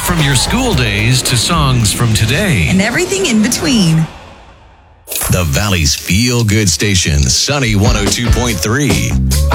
From your school days to songs from today. And everything in between. The Valley's feel-good station, Sunny 102.3.